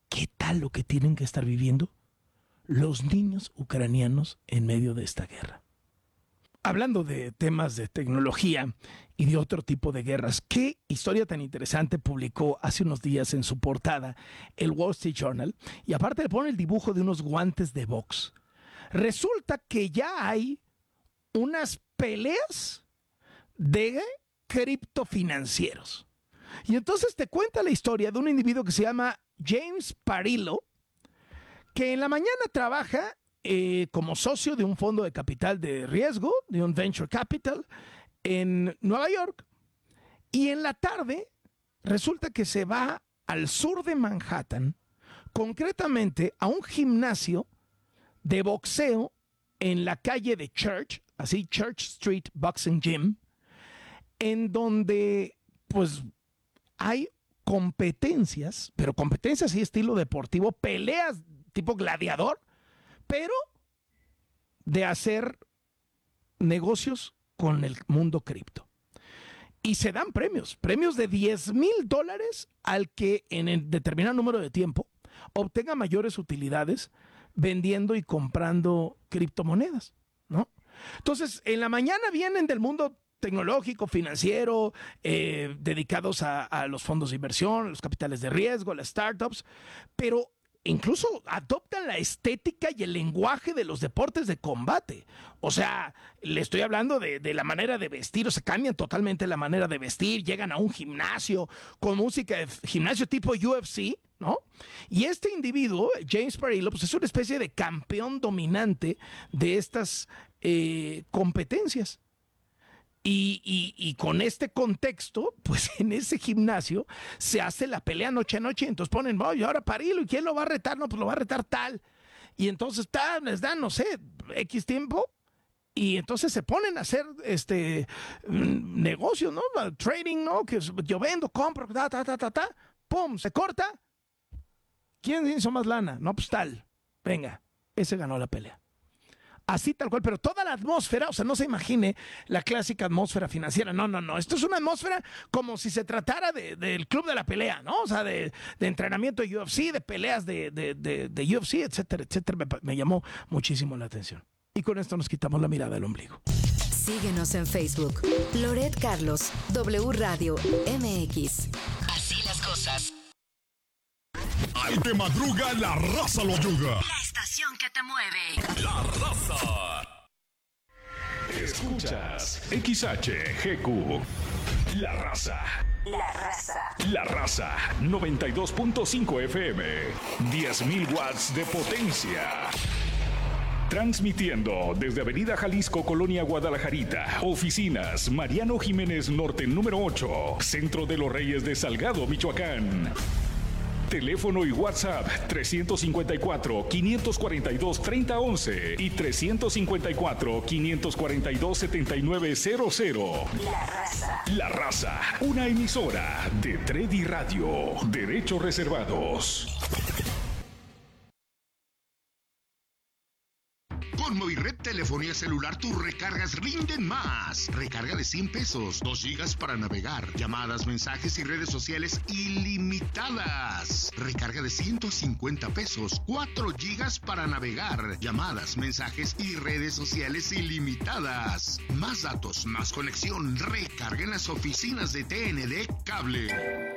¿Qué tal lo que tienen que estar viviendo los niños ucranianos en medio de esta guerra? Hablando de temas de tecnología y de otro tipo de guerras, ¿qué historia tan interesante publicó hace unos días en su portada el Wall Street Journal? Y aparte le pone el dibujo de unos guantes de box. Resulta que ya hay unas peleas de criptofinancieros. Y entonces te cuenta la historia de un individuo que se llama James Parillo, que en la mañana trabaja como socio de un fondo de capital de riesgo, de un venture capital en Nueva York, y en la tarde resulta que se va al sur de Manhattan, concretamente a un gimnasio de boxeo en la calle de Church, así Church Street Boxing Gym, en donde pues hay competencias, pero competencias y estilo deportivo, peleas tipo gladiador, pero de hacer negocios con el mundo cripto. Y se dan premios de $10,000 al que en el determinado número de tiempo obtenga mayores utilidades vendiendo y comprando criptomonedas, ¿no? Entonces, en la mañana vienen del mundo tecnológico, financiero, dedicados a los fondos de inversión, los capitales de riesgo, las startups, pero incluso adoptan la estética y el lenguaje de los deportes de combate. O sea, le estoy hablando de la manera de vestir, o sea, cambian totalmente la manera de vestir, llegan a un gimnasio con música de gimnasio tipo UFC, ¿no? Y este individuo, James Parillo, pues es una especie de campeón dominante de estas competencias. Y con este contexto, pues en ese gimnasio se hace la pelea noche a noche. Entonces ponen, y ahora Parillo, ¿y quién lo va a retar? No, pues lo va a retar tal. Y entonces les dan, no sé, X tiempo. Y entonces se ponen a hacer negocio, ¿no? Trading, ¿no? Que yo vendo, compro, pum, se corta. ¿Quién hizo más lana? No, pues tal. Venga, ese ganó la pelea. Así tal cual, pero toda la atmósfera, o sea, no se imagine la clásica atmósfera financiera, no, esto es una atmósfera como si se tratara del club de la pelea, ¿no? O sea, de entrenamiento de UFC, de peleas de UFC, etcétera, etcétera, me llamó muchísimo la atención. Y con esto nos quitamos la mirada del ombligo. Síguenos en Facebook, Loret Carlos, W Radio MX. Así las cosas. Al que madruga, la raza lo yuga. La estación que te mueve. La raza. Escuchas XHGQ. La raza. La raza. La raza. 92.5 FM. 10,000 watts de potencia. Transmitiendo desde Avenida Jalisco, Colonia Guadalajarita. Oficinas Mariano Jiménez Norte número 8. Centro de los Reyes de Salgado, Michoacán. Teléfono y WhatsApp 354-542-3011 y 354-542-7900. La raza. La raza, una emisora de Tredi Radio. Derechos reservados. Con Moirred Telefonía Celular tus recargas rinden más. Recarga de 100 pesos, 2 gigas para navegar, llamadas, mensajes y redes sociales ilimitadas. Recarga de 150 pesos, 4 gigas para navegar, llamadas, mensajes y redes sociales ilimitadas. Más datos, más conexión. Recarga en las oficinas de TND Cable.